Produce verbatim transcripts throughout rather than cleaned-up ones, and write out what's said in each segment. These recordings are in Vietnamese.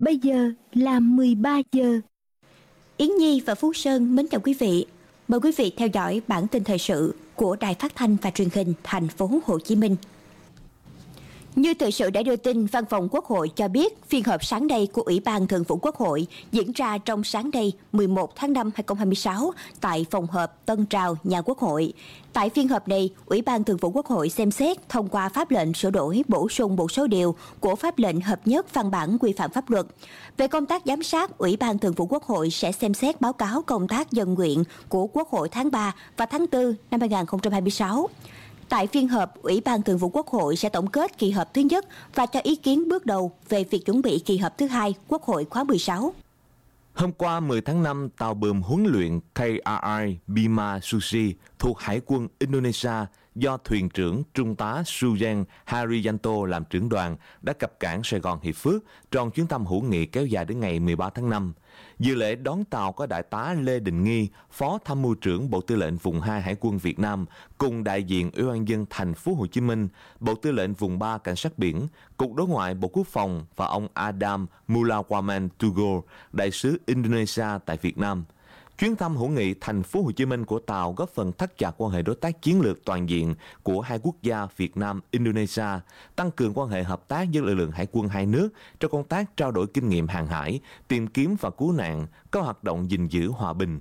Bây giờ là mười ba giờ. Yến Nhi và Phú Sơn mến chào quý vị. Mời quý vị theo dõi bản tin thời sự của Đài Phát thanh và Truyền hình Thành phố Hồ Chí Minh. Như thời sự đã đưa tin, Văn phòng Quốc hội cho biết phiên họp sáng nay của Ủy ban Thường vụ Quốc hội diễn ra trong sáng nay mười một tháng năm năm hai nghìn không trăm hai mươi sáu tại phòng họp Tân Trào, nhà Quốc hội. Tại phiên họp này, Ủy ban Thường vụ Quốc hội xem xét thông qua pháp lệnh sửa đổi bổ sung một số điều của pháp lệnh hợp nhất văn bản quy phạm pháp luật. Về công tác giám sát, Ủy ban Thường vụ Quốc hội sẽ xem xét báo cáo công tác dân nguyện của Quốc hội tháng ba và tháng tư năm hai nghìn không trăm hai mươi sáu. Tại phiên họp, Ủy ban Thường vụ Quốc hội sẽ tổng kết kỳ họp thứ nhất và cho ý kiến bước đầu về việc chuẩn bị kỳ họp thứ hai Quốc hội khóa mười sáu. Hôm qua mười tháng năm, tàu buồm huấn luyện K R I Bima Susi thuộc Hải quân Indonesia do thuyền trưởng Trung tá Sujan Harijanto làm trưởng đoàn đã cập cảng Sài Gòn Hiệp Phước trong chuyến thăm hữu nghị kéo dài đến ngày mười ba tháng năm. Dự lễ đón tàu có Đại tá Lê Đình Nghi, Phó Tham mưu trưởng Bộ Tư lệnh Vùng hai Hải quân Việt Nam, cùng đại diện Ủy ban nhân dân Thành phố Hồ Chí Minh, Bộ Tư lệnh Vùng ba Cảnh sát biển, Cục Đối ngoại Bộ Quốc phòng và ông Adam Mulawaman Tugor, đại sứ Indonesia tại Việt Nam. Chuyến thăm hữu nghị Thành phố Hồ Chí Minh của tàu góp phần thắt chặt quan hệ đối tác chiến lược toàn diện của hai quốc gia Việt Nam Indonesia, tăng cường quan hệ hợp tác giữa lực lượng hải quân hai nước trong công tác trao đổi kinh nghiệm hàng hải, tìm kiếm và cứu nạn, các hoạt động gìn giữ hòa bình.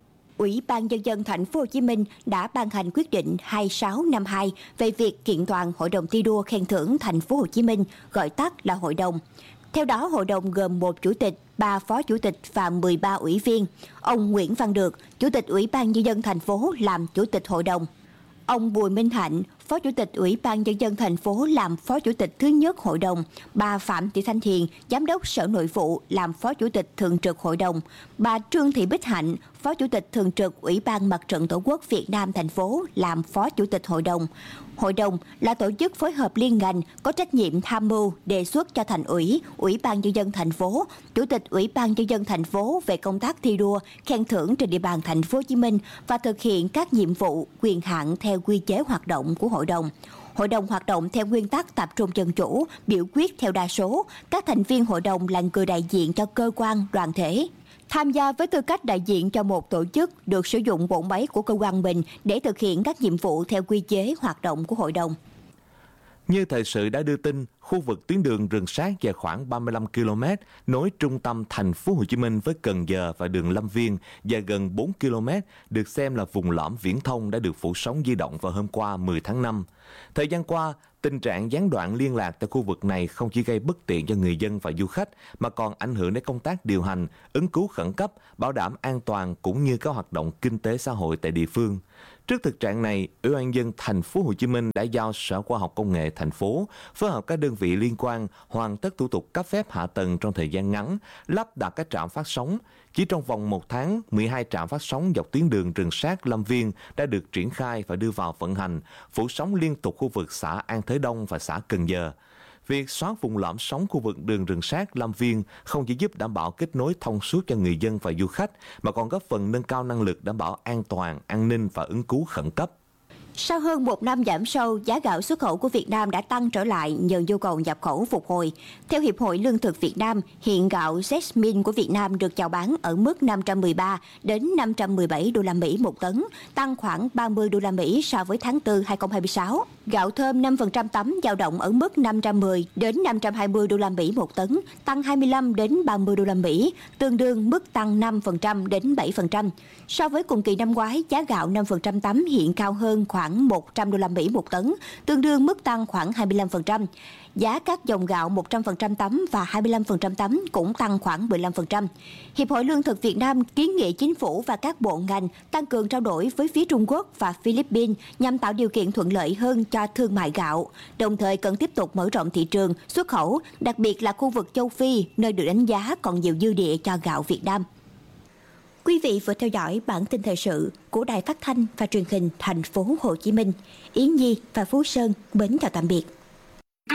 Ủy ban Nhân dân Thành phố Hồ Chí Minh đã ban hành quyết định hai sáu năm hai về việc kiện toàn Hội đồng thi đua khen thưởng Thành phố Hồ Chí Minh, gọi tắt là Hội đồng. Theo đó, hội đồng gồm một chủ tịch, ba phó chủ tịch và mười ba ủy viên. Ông Nguyễn Văn Được, Chủ tịch Ủy ban Nhân dân thành phố làm Chủ tịch hội đồng. Ông Bùi Minh Hạnh, Phó Chủ tịch Ủy ban Nhân dân thành phố làm Phó Chủ tịch thứ nhất hội đồng. Bà Phạm Thị Thanh Hiền, Giám đốc Sở Nội vụ làm Phó Chủ tịch thường trực hội đồng. Bà Trương Thị Bích Hạnh, Phó Chủ tịch thường trực Ủy ban Mặt trận Tổ quốc Việt Nam thành phố làm Phó Chủ tịch hội đồng. Hội đồng là tổ chức phối hợp liên ngành có trách nhiệm tham mưu, đề xuất cho Thành ủy, Ủy ban Nhân dân thành phố, Chủ tịch Ủy ban Nhân dân thành phố về công tác thi đua, khen thưởng trên địa bàn Thành phố Hồ Chí Minh và thực hiện các nhiệm vụ, quyền hạn theo quy chế hoạt động của hội đồng. Hội đồng hoạt động theo nguyên tắc tập trung dân chủ, biểu quyết theo đa số. Các thành viên hội đồng là người đại diện cho cơ quan, đoàn thể. Tham gia với tư cách đại diện cho một tổ chức được sử dụng bộ máy của cơ quan mình để thực hiện các nhiệm vụ theo quy chế hoạt động của hội đồng. Như thời sự đã đưa tin, khu vực tuyến đường rừng sát dài khoảng ba mươi lăm ki lô mét nối trung tâm Thành phố Hồ Chí Minh với Cần Giờ và đường Lâm Viên dài gần bốn ki lô mét được xem là vùng lõm viễn thông đã được phủ sóng di động vào hôm qua mười tháng năm. Thời gian qua, tình trạng gián đoạn liên lạc tại khu vực này không chỉ gây bất tiện cho người dân và du khách mà còn ảnh hưởng đến công tác điều hành, ứng cứu khẩn cấp, bảo đảm an toàn cũng như các hoạt động kinh tế xã hội tại địa phương. Trước thực trạng này, Ủy ban nhân dân Thành phố Hồ Chí Minh đã giao Sở Khoa học Công nghệ thành phố phối hợp các đơn vị liên quan hoàn tất thủ tục cấp phép hạ tầng trong thời gian ngắn, lắp đặt các trạm phát sóng. Chỉ trong vòng một tháng, mười hai trạm phát sóng dọc tuyến đường rừng sát Lâm Viên đã được triển khai và đưa vào vận hành, phủ sóng liên tục khu vực xã An Thới Đông và xã Cần Giờ. Việc xóa vùng lõm sóng khu vực đường rừng sát Lâm Viên không chỉ giúp đảm bảo kết nối thông suốt cho người dân và du khách, mà còn góp phần nâng cao năng lực đảm bảo an toàn, an ninh và ứng cứu khẩn cấp. Sau hơn một năm giảm sâu, giá gạo xuất khẩu của Việt Nam đã tăng trở lại nhờ nhu cầu nhập khẩu phục hồi. Theo Hiệp hội Lương thực Việt Nam, hiện gạo Jasmine của Việt Nam được chào bán ở mức năm trăm mười ba đến năm trăm mười bảy đô la Mỹ một tấn, tăng khoảng ba mươi đô la Mỹ so với tháng tư hai nghìn không trăm hai mươi sáu. Gạo thơm năm phần trăm tấm dao động ở mức năm trăm mười đến năm trăm hai mươi đô la Mỹ một tấn, tăng hai mươi lăm đến ba mươi đô la Mỹ, tương đương mức tăng năm phần trăm đến bảy phần trăm. So với cùng kỳ năm ngoái, giá gạo năm phần trăm tấm hiện cao hơn khoảng khoảng một trăm đô la Mỹ một tấn, tương đương mức tăng khoảng hai mươi lăm phần trăm. Giá các dòng gạo một trăm phần trăm tấm và hai mươi lăm phần trăm tấm cũng tăng khoảng mười lăm phần trăm. Hiệp hội Lương thực Việt Nam kiến nghị chính phủ và các bộ ngành tăng cường trao đổi với phía Trung Quốc và Philippines nhằm tạo điều kiện thuận lợi hơn cho thương mại gạo, đồng thời cần tiếp tục mở rộng thị trường xuất khẩu, đặc biệt là khu vực châu Phi, nơi được đánh giá còn nhiều dư địa cho gạo Việt Nam. Quý vị vừa theo dõi bản tin thời sự của Đài Phát thanh và Truyền hình Thành phố Hồ Chí Minh. Yến Nhi và Phú Sơn mến chào tạm biệt.